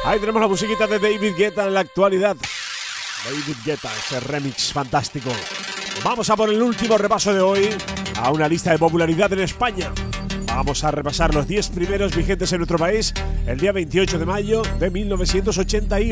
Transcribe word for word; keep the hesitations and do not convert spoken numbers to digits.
Ahí tenemos la musiquita de David Guetta en la actualidad. David Guetta, ese remix fantástico. Vamos a por el último repaso de hoy a una lista de popularidad en España. Vamos a repasar los diez primeros vigentes en nuestro país el día veintiocho de mayo de mil novecientos ochenta y ocho.